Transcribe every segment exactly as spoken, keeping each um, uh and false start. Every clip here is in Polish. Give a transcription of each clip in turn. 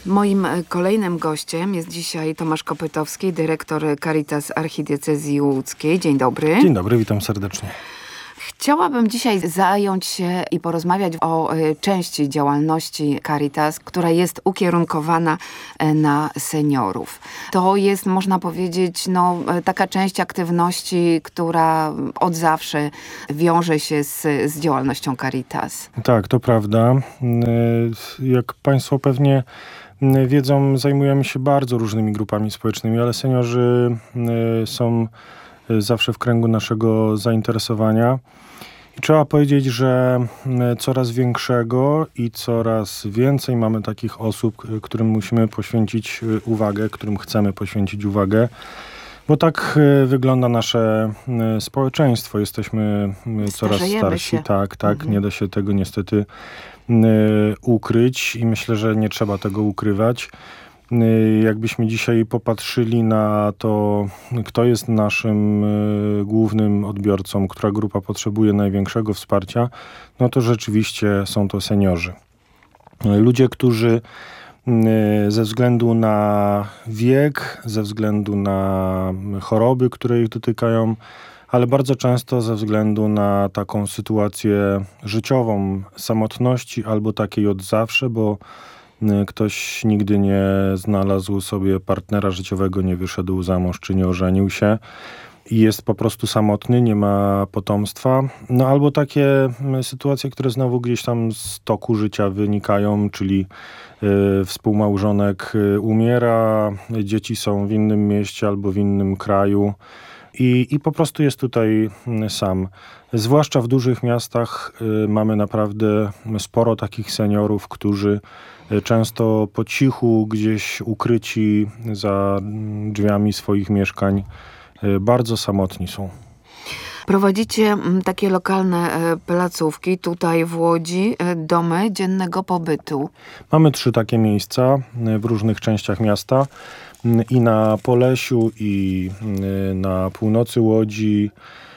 Moim kolejnym gościem jest dzisiaj Tomasz Kopytowski, dyrektor Caritas Archidiecezji Łódzkiej. Dzień dobry. Dzień dobry, witam serdecznie. Chciałabym dzisiaj zająć się i porozmawiać o części działalności Caritas, która jest ukierunkowana na seniorów. To jest, można powiedzieć, no, taka część aktywności, która od zawsze wiąże się z, z działalnością Caritas. Tak, to prawda. Jak Państwo pewnie wiedzą, zajmujemy się bardzo różnymi grupami społecznymi, ale seniorzy są zawsze w kręgu naszego zainteresowania. I trzeba powiedzieć, że coraz większego i coraz więcej mamy takich osób, którym musimy poświęcić uwagę, którym chcemy poświęcić uwagę, bo tak wygląda nasze społeczeństwo. Jesteśmy coraz starsi. Się. Tak, tak. Mhm. Nie da się tego niestety ukryć i myślę, że nie trzeba tego ukrywać. Jakbyśmy dzisiaj popatrzyli na to, kto jest naszym głównym odbiorcą, która grupa potrzebuje największego wsparcia, no to rzeczywiście są to seniorzy. Ludzie, którzy ze względu na wiek, ze względu na choroby, które ich dotykają, ale bardzo często ze względu na taką sytuację życiową, samotności albo takiej od zawsze, bo ktoś nigdy nie znalazł sobie partnera życiowego, nie wyszedł za mąż czy nie ożenił się i jest po prostu samotny, nie ma potomstwa. No albo takie sytuacje, które znowu gdzieś tam z toku życia wynikają, czyli y, współmałżonek umiera, dzieci są w innym mieście albo w innym kraju. I, I po prostu jest tutaj sam. Zwłaszcza w dużych miastach y, mamy naprawdę sporo takich seniorów, którzy y, często po cichu, gdzieś ukryci za drzwiami swoich mieszkań, y, bardzo samotni są. Prowadzicie takie lokalne placówki tutaj w Łodzi, domy dziennego pobytu. Mamy trzy takie miejsca w różnych częściach miasta. I na Polesiu, i na północy Łodzi,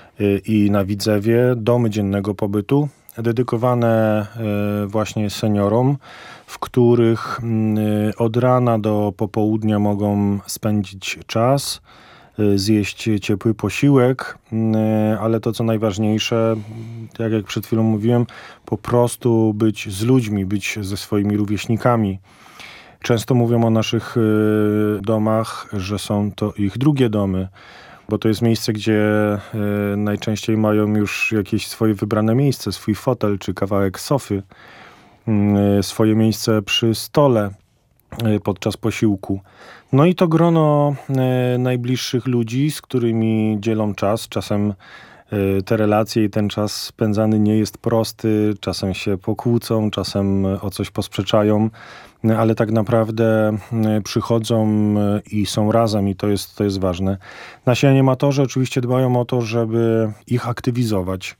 i na Widzewie domy dziennego pobytu dedykowane właśnie seniorom, w których od rana do popołudnia mogą spędzić czas, zjeść ciepły posiłek, ale to co najważniejsze, tak jak przed chwilą mówiłem, po prostu być z ludźmi, być ze swoimi rówieśnikami. Często mówią o naszych y, domach, że są to ich drugie domy, bo to jest miejsce, gdzie y, najczęściej mają już jakieś swoje wybrane miejsce, swój fotel czy kawałek sofy, y, swoje miejsce przy stole y, podczas posiłku. No i to grono y, najbliższych ludzi, z którymi dzielą czas. Czasem y, te relacje i ten czas spędzany nie jest prosty, czasem się pokłócą, czasem o coś posprzeczają, ale tak naprawdę przychodzą i są razem i to jest, to jest ważne. Nasi animatorzy oczywiście dbają o to, żeby ich aktywizować,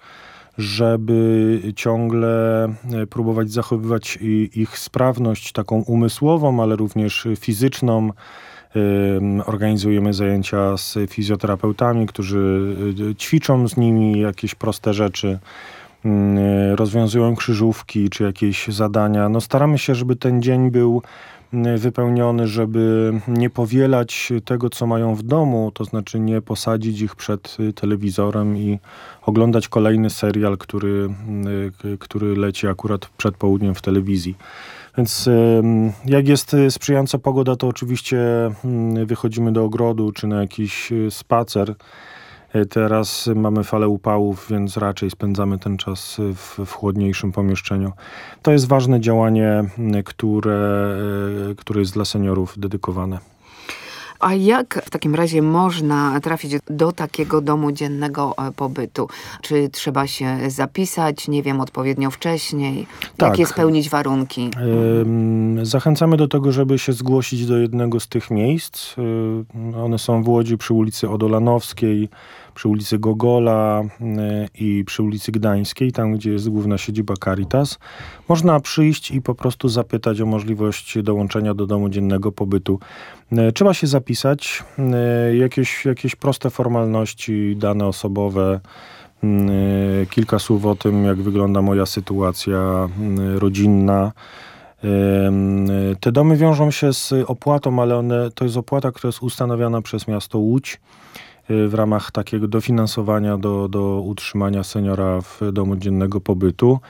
żeby ciągle próbować zachowywać ich sprawność taką umysłową, ale również fizyczną. Organizujemy zajęcia z fizjoterapeutami, którzy ćwiczą z nimi jakieś proste rzeczy, rozwiązują krzyżówki czy jakieś zadania. No staramy się, żeby ten dzień był wypełniony, żeby nie powielać tego, co mają w domu, to znaczy nie posadzić ich przed telewizorem i oglądać kolejny serial, który, który leci akurat przed południem w telewizji. Więc jak jest sprzyjająca pogoda, to oczywiście wychodzimy do ogrodu czy na jakiś spacer. Teraz mamy falę upałów, więc raczej spędzamy ten czas w, w chłodniejszym pomieszczeniu. To jest ważne działanie, które, które jest dla seniorów dedykowane. A jak w takim razie można trafić do takiego domu dziennego pobytu? Czy trzeba się zapisać, nie wiem, odpowiednio wcześniej? Tak. Jakie spełnić warunki? Zachęcamy do tego, żeby się zgłosić do jednego z tych miejsc. One są w Łodzi przy ulicy Odolanowskiej, przy ulicy Gogola i przy ulicy Gdańskiej, tam gdzie jest główna siedziba Caritas. Można przyjść i po prostu zapytać o możliwość dołączenia do domu dziennego pobytu. Trzeba się zapisać, jakieś, jakieś proste formalności, dane osobowe, kilka słów o tym, jak wygląda moja sytuacja rodzinna. Te domy wiążą się z opłatą, ale one, to jest opłata, która jest ustanawiana przez miasto Łódź w ramach takiego dofinansowania do, do utrzymania seniora w domu dziennego pobytu.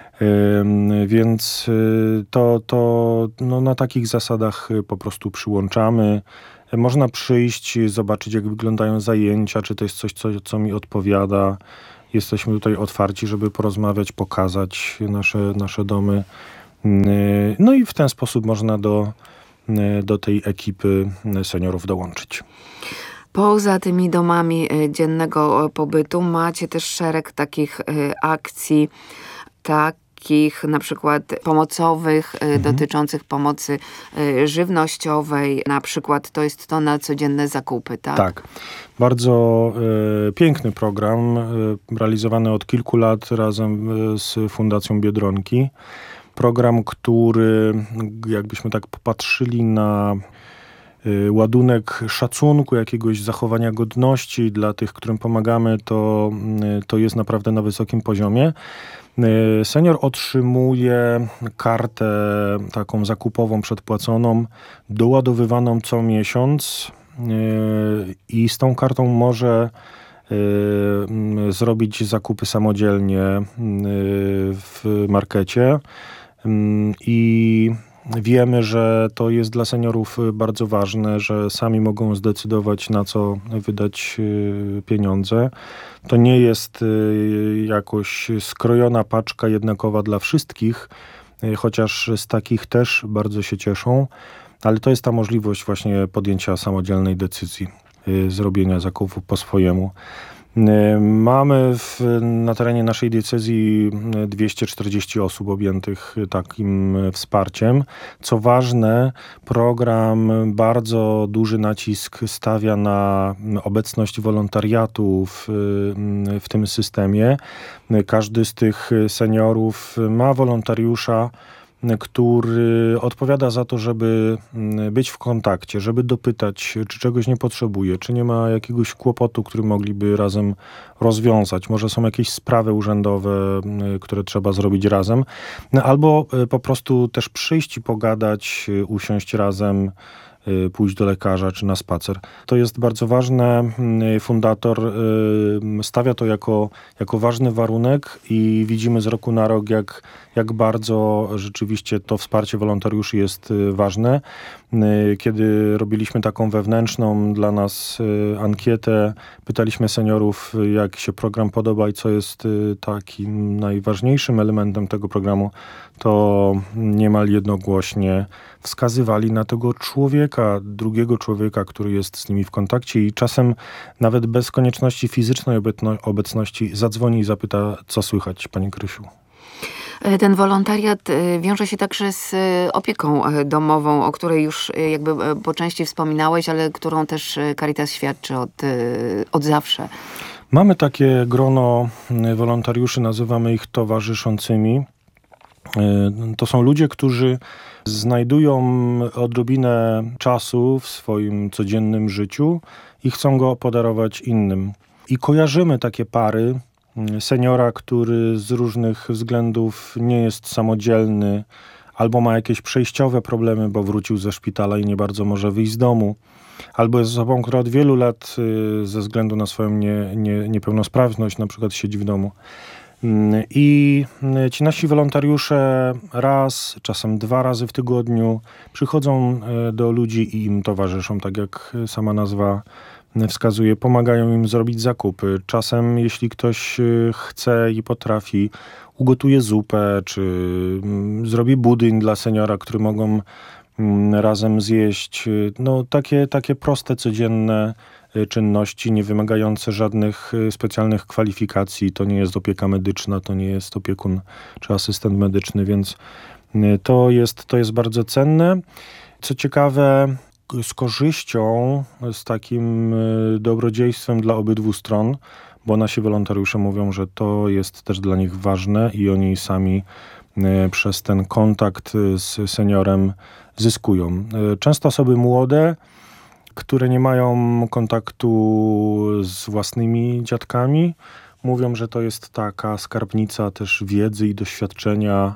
Więc to, to no, na takich zasadach po prostu przyłączamy. Można przyjść, zobaczyć, jak wyglądają zajęcia, czy to jest coś, co, co mi odpowiada. Jesteśmy tutaj otwarci, żeby porozmawiać, pokazać nasze, nasze domy. No i w ten sposób można do, do tej ekipy seniorów dołączyć. Poza tymi domami dziennego pobytu macie też szereg takich akcji, takich na przykład pomocowych, mhm. dotyczących pomocy żywnościowej. Na przykład to jest to na codzienne zakupy, tak? Tak. Bardzo e, piękny program, e, realizowany od kilku lat razem z Fundacją Biedronki. Program, który jakbyśmy tak popatrzyli na ładunek szacunku, jakiegoś zachowania godności dla tych, którym pomagamy, to, to jest naprawdę na wysokim poziomie. Senior otrzymuje kartę taką zakupową przedpłaconą, doładowywaną co miesiąc i z tą kartą może zrobić zakupy samodzielnie w markecie i wiemy, że to jest dla seniorów bardzo ważne, że sami mogą zdecydować, na co wydać pieniądze. To nie jest jakoś skrojona paczka jednakowa dla wszystkich, chociaż z takich też bardzo się cieszą, ale to jest ta możliwość właśnie podjęcia samodzielnej decyzji, zrobienia zakupu po swojemu. Mamy w, na terenie naszej diecezji dwieście czterdzieści osób objętych takim wsparciem. Co ważne, program bardzo duży nacisk stawia na obecność wolontariatu w, w tym systemie. Każdy z tych seniorów ma wolontariusza, który odpowiada za to, żeby być w kontakcie, żeby dopytać, czy czegoś nie potrzebuje, czy nie ma jakiegoś kłopotu, który mogliby razem rozwiązać. Może są jakieś sprawy urzędowe, które trzeba zrobić razem. Albo po prostu też przyjść i pogadać, usiąść razem, pójść do lekarza czy na spacer. To jest bardzo ważne. Fundator stawia to jako, jako ważny warunek i widzimy z roku na rok, jak, jak bardzo rzeczywiście to wsparcie wolontariuszy jest ważne. Kiedy robiliśmy taką wewnętrzną dla nas ankietę, pytaliśmy seniorów, jak się program podoba i co jest takim najważniejszym elementem tego programu, to niemal jednogłośnie wskazywali na tego człowieka, drugiego człowieka, który jest z nimi w kontakcie i czasem nawet bez konieczności fizycznej obecności zadzwoni i zapyta, co słychać, pani Krysiu. Ten wolontariat wiąże się także z opieką domową, o której już jakby po części wspominałeś, ale którą też Caritas świadczy od, od zawsze. Mamy takie grono wolontariuszy, nazywamy ich towarzyszącymi. To są ludzie, którzy znajdują odrobinę czasu w swoim codziennym życiu i chcą go podarować innym. I kojarzymy takie pary, seniora, który z różnych względów nie jest samodzielny albo ma jakieś przejściowe problemy, bo wrócił ze szpitala i nie bardzo może wyjść z domu, albo jest osobą, która od wielu lat ze względu na swoją nie, nie, niepełnosprawność na przykład siedzi w domu. I ci nasi wolontariusze raz, czasem dwa razy w tygodniu przychodzą do ludzi i im towarzyszą, tak jak sama nazwa wskazuje, pomagają im zrobić zakupy. Czasem, jeśli ktoś chce i potrafi, ugotuje zupę, czy zrobi budyń dla seniora, który mogą razem zjeść. No, takie, takie proste, codzienne czynności, nie wymagające żadnych specjalnych kwalifikacji. To nie jest opieka medyczna, to nie jest opiekun czy asystent medyczny, więc to jest, to jest bardzo cenne. Co ciekawe, z korzyścią, z takim dobrodziejstwem dla obydwu stron, bo nasi wolontariusze mówią, że to jest też dla nich ważne i oni sami przez ten kontakt z seniorem zyskują. Często osoby młode, które nie mają kontaktu z własnymi dziadkami, mówią, że to jest taka skarbnica też wiedzy i doświadczenia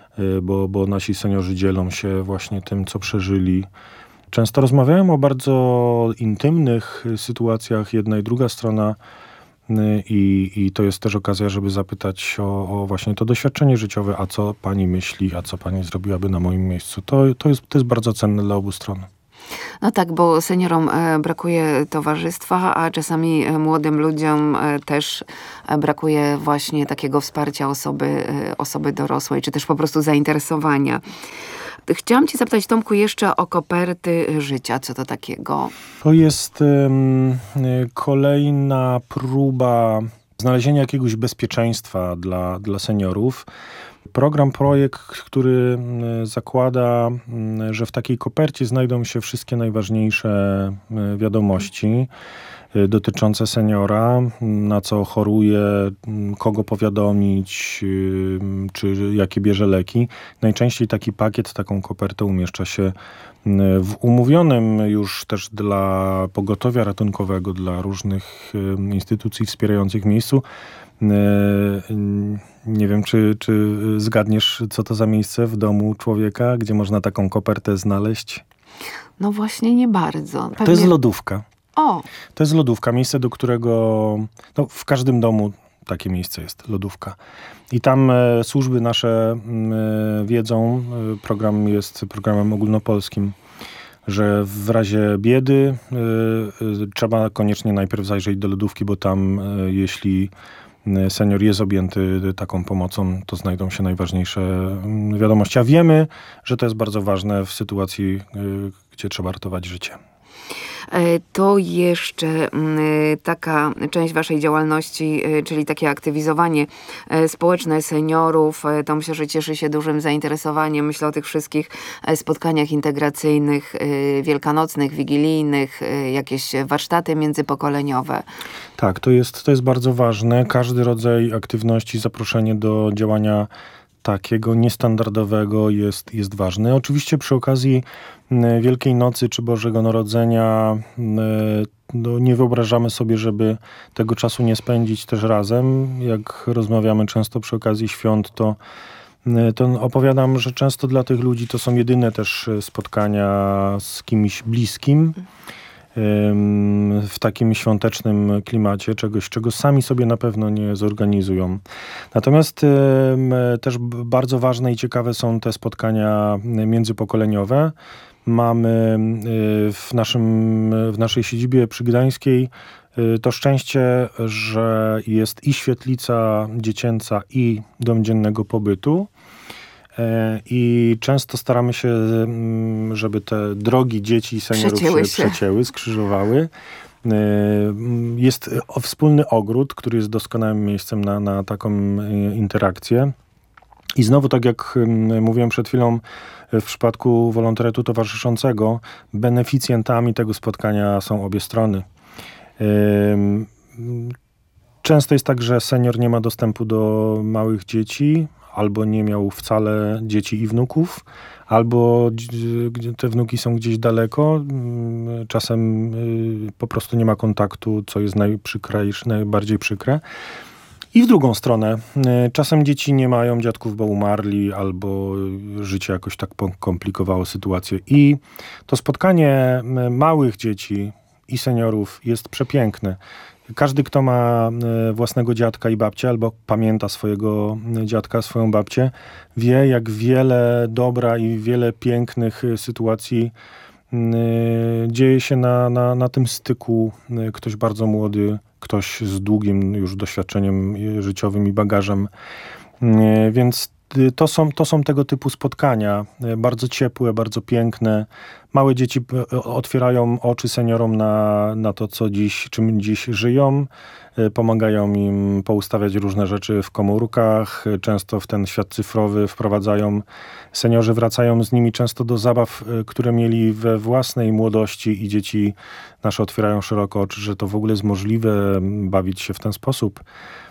bo, bo nasi seniorzy dzielą się właśnie tym, co przeżyli. Często rozmawiają o bardzo intymnych sytuacjach, jedna i druga strona. I, I to jest też okazja, żeby zapytać o, o właśnie to doświadczenie życiowe, a co pani myśli, a co pani zrobiłaby na moim miejscu. To, to, jest, to jest bardzo cenne dla obu stron. No tak, bo seniorom brakuje towarzystwa, a czasami młodym ludziom też brakuje właśnie takiego wsparcia osoby, osoby dorosłej, czy też po prostu zainteresowania. Chciałam cię zapytać, Tomku, jeszcze o koperty życia. Co to takiego? To jest um, kolejna próba znalezienia jakiegoś bezpieczeństwa dla, dla seniorów. Program, projekt, który zakłada, że w takiej kopercie znajdą się wszystkie najważniejsze wiadomości dotyczące seniora, na co choruje, kogo powiadomić, czy jakie bierze leki. Najczęściej taki pakiet, taką kopertę umieszcza się w umówionym już też dla pogotowia ratunkowego, dla różnych instytucji wspierających w miejscu. Nie wiem, czy, czy zgadniesz, co to za miejsce w domu człowieka, gdzie można taką kopertę znaleźć? No właśnie nie bardzo. Pewnie... To jest lodówka. O! To jest lodówka, miejsce, do którego... No, w każdym domu takie miejsce jest, lodówka. I tam e, służby nasze e, wiedzą, e, program jest programem ogólnopolskim, że w razie biedy y, y, trzeba koniecznie najpierw zajrzeć do lodówki, bo tam y, jeśli senior jest objęty taką pomocą, to znajdą się najważniejsze y, wiadomości. A wiemy, że to jest bardzo ważne w sytuacji, y, gdzie trzeba ratować życie. To jeszcze taka część waszej działalności, czyli takie aktywizowanie społeczne seniorów, to myślę, że cieszy się dużym zainteresowaniem. Myślę o tych wszystkich spotkaniach integracyjnych, wielkanocnych, wigilijnych, jakieś warsztaty międzypokoleniowe. Tak, to jest, to jest bardzo ważne. Każdy rodzaj aktywności, zaproszenie do działania takiego niestandardowego jest, jest ważne. Oczywiście przy okazji Wielkiej Nocy czy Bożego Narodzenia no, nie wyobrażamy sobie, żeby tego czasu nie spędzić też razem. Jak rozmawiamy często przy okazji świąt, to, to opowiadam, że często dla tych ludzi to są jedyne też spotkania z kimś bliskim w takim świątecznym klimacie, czegoś, czego sami sobie na pewno nie zorganizują. Natomiast też bardzo ważne i ciekawe są te spotkania międzypokoleniowe. Mamy w, naszym, w naszej siedzibie przy Gdańskiej to szczęście, że jest i świetlica dziecięca, i dom dziennego pobytu. I często staramy się, żeby te drogi dzieci i seniorów przecięły się, się przecięły, skrzyżowały. Jest wspólny ogród, który jest doskonałym miejscem na, na taką interakcję. I znowu, tak jak mówiłem przed chwilą, w przypadku wolontariatu towarzyszącego, beneficjentami tego spotkania są obie strony. Często jest tak, że senior nie ma dostępu do małych dzieci, albo nie miał wcale dzieci i wnuków, albo te wnuki są gdzieś daleko. Czasem po prostu nie ma kontaktu, co jest najprzykrejsze, najbardziej przykre. I w drugą stronę. Czasem dzieci nie mają dziadków, bo umarli, albo życie jakoś tak komplikowało sytuację. I to spotkanie małych dzieci i seniorów jest przepiękne. Każdy, kto ma własnego dziadka i babcię, albo pamięta swojego dziadka, swoją babcię, wie, jak wiele dobra i wiele pięknych sytuacji dzieje się na, na, na tym styku. Ktoś bardzo młody, ktoś z długim już doświadczeniem życiowym i bagażem. Więc to są, to są tego typu spotkania, bardzo ciepłe, bardzo piękne. Małe dzieci otwierają oczy seniorom na, na to, co dziś, czym dziś żyją. Pomagają im poustawiać różne rzeczy w komórkach. Często w ten świat cyfrowy wprowadzają. Seniorzy wracają z nimi często do zabaw, które mieli we własnej młodości i dzieci nasze otwierają szeroko oczy, że to w ogóle jest możliwe bawić się w ten sposób.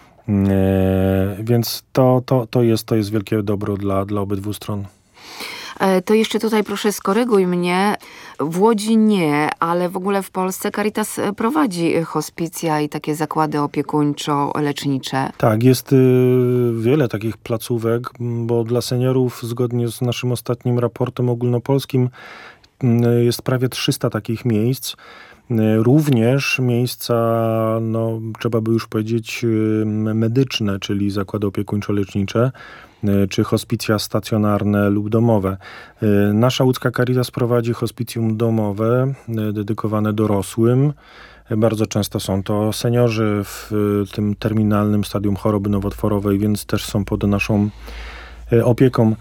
Więc to, to, to, jest, to jest wielkie dobro dla, dla obydwu stron. To jeszcze tutaj proszę skoryguj mnie. W Łodzi nie, ale w ogóle w Polsce Caritas prowadzi hospicja i takie zakłady opiekuńczo-lecznicze. Tak, jest y, wiele takich placówek, bo dla seniorów zgodnie z naszym ostatnim raportem ogólnopolskim y, jest prawie trzysta takich miejsc. Y, również miejsca, no, trzeba by już powiedzieć, y, medyczne, czyli zakłady opiekuńczo-lecznicze, czy hospicja stacjonarne lub domowe. Nasza łódzka Caritas prowadzi hospicjum domowe dedykowane dorosłym. Bardzo często są to seniorzy w tym terminalnym stadium choroby nowotworowej, więc też są pod naszą opieką.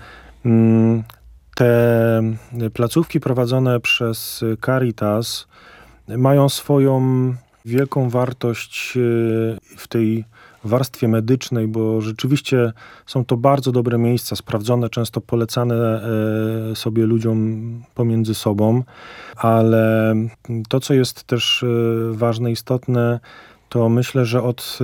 Te placówki prowadzone przez Caritas mają swoją wielką wartość w tej warstwie medycznej, bo rzeczywiście są to bardzo dobre miejsca, sprawdzone, często polecane sobie ludziom pomiędzy sobą, ale to, co jest też ważne, istotne, to myślę, że od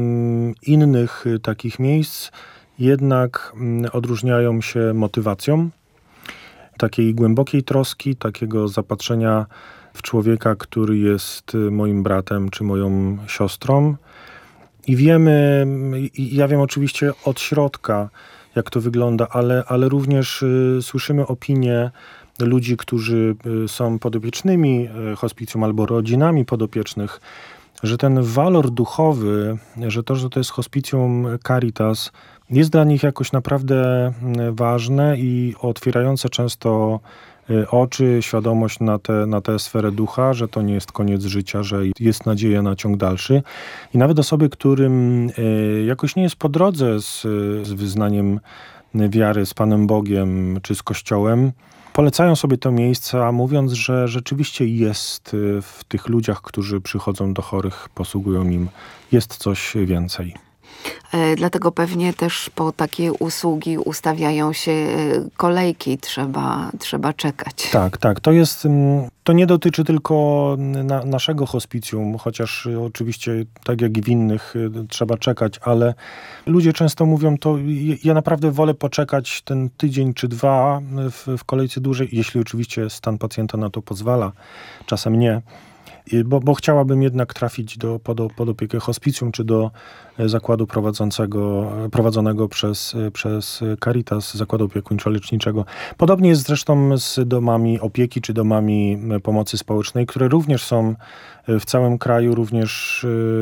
innych takich miejsc jednak odróżniają się motywacją takiej głębokiej troski, takiego zapatrzenia w człowieka, który jest moim bratem czy moją siostrą. I wiemy, i ja wiem oczywiście od środka, jak to wygląda, ale, ale również y, słyszymy opinie ludzi, którzy y, są podopiecznymi y, hospicjum albo rodzinami podopiecznych, że ten walor duchowy, że to, że to jest hospicjum Caritas, jest dla nich jakoś naprawdę y, ważne i otwierające często oczy, świadomość na tę na tę sferę ducha, że to nie jest koniec życia, że jest nadzieja na ciąg dalszy. I nawet osoby, którym jakoś nie jest po drodze z, z wyznaniem wiary, z Panem Bogiem czy z Kościołem, polecają sobie to miejsce, mówiąc, że rzeczywiście jest w tych ludziach, którzy przychodzą do chorych, posługują im, jest coś więcej. Dlatego pewnie też po takie usługi ustawiają się kolejki, trzeba, trzeba czekać. Tak, tak. To jest, to nie dotyczy tylko na, naszego hospicjum, chociaż oczywiście tak jak i w innych trzeba czekać, ale ludzie często mówią to, ja naprawdę wolę poczekać ten tydzień czy dwa w, w kolejce dłużej, jeśli oczywiście stan pacjenta na to pozwala, czasem nie. Bo, bo chciałabym jednak trafić do, pod, pod opiekę hospicjum, czy do zakładu prowadzącego, prowadzonego przez, przez Caritas, zakładu opiekuńczo-leczniczego. Podobnie jest zresztą z domami opieki, czy domami pomocy społecznej, które również są w całym kraju, również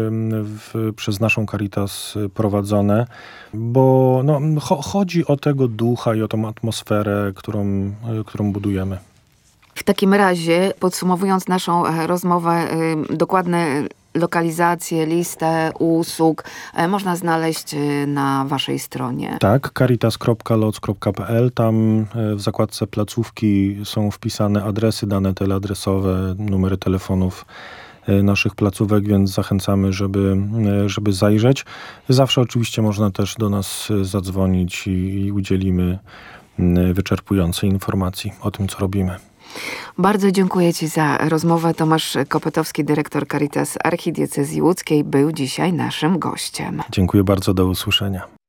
w, przez naszą Caritas prowadzone, bo no, cho, chodzi o tego ducha i o tą atmosferę, którą, którą budujemy. W takim razie, podsumowując naszą rozmowę, dokładne lokalizacje, listę usług można znaleźć na waszej stronie. Tak, caritas kropka loc kropka pe el. Tam w zakładce placówki są wpisane adresy, dane teleadresowe, numery telefonów naszych placówek, więc zachęcamy, żeby, żeby zajrzeć. Zawsze oczywiście można też do nas zadzwonić i, i udzielimy wyczerpującej informacji o tym, co robimy. Bardzo dziękuję ci za rozmowę. Tomasz Kopetowski, dyrektor Caritas Archidiecezji Łódzkiej, był dzisiaj naszym gościem. Dziękuję bardzo, do usłyszenia.